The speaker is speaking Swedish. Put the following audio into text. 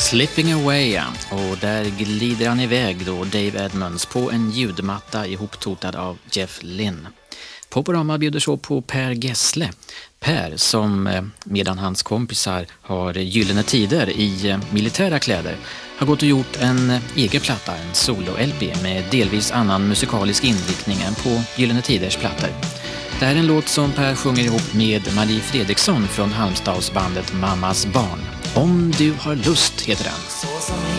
Slipping Away, och där glider han iväg då, Dave Edmunds, på en ljudmatta ihoptotad av Jeff Lynne. Poporama bjuder så på Per Gessle. Per som, medan hans kompisar har gyllene tider i militära kläder, har gått och gjort en egen platta, en solo-LP med delvis annan musikalisk inriktning än på Gyllene Tiders plattor. Det här är en låt som Per sjunger ihop med Marie Fredriksson från Halmstadsbandet Mammas barn. Om du har lust heter den.